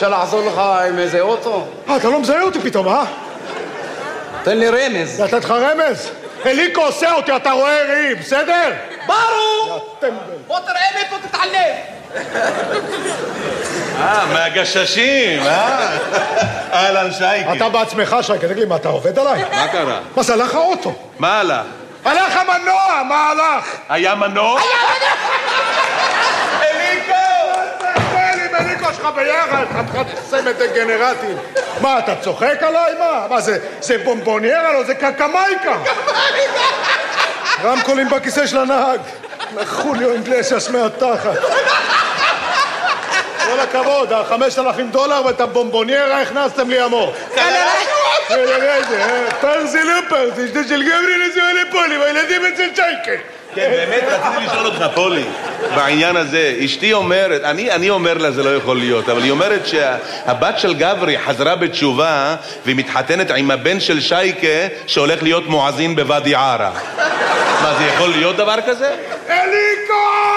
לעזור לך עם איזה אוטו? אתה לא מזהה אותי פתאום, אה? תן לי רמז. לתת לך רמז? אליקו עושה אותי, אתה רואה ראי, בסדר? ברור! בוא תראה מאיפה תתעלם. מהגששים, אהלן שייקי. אתה בעצמך, שייקי, תגיד לי, מה, אתה עובד עליי? מה קרה? מה זה, הלך האוטו? מה הלך? הלך המנוע, מה הלך? היה מנוע? אליקו! תסתכל עם אליקו שלך ביחד, חתיכת סמט דגנרטים. מה, אתה צוחק עליי? מה, זה בומבוניירה? לא, זה קקמייקה. רמקולים בכיסא של הנהג. חוליו אינגלסיאס מהתחת. כל הכבוד, $5,000 ואת הבומבוניירה הכנסתם לי המור. פרזי לא פרזי, זה של גברי נשואה לפולי, והילדים אצל שייקה. כן, באמת רציתי לשאול אותך, פולי, בעניין הזה. אשתי אומרת, אני אומר לה זה לא יכול להיות, אבל היא אומרת שהבת של גברי חזרה בתשובה והיא מתחתנת עם הבן של שייקה שהולך להיות מואזין בוואדי ערה. מה, זה יכול להיות דבר כזה? אליקו!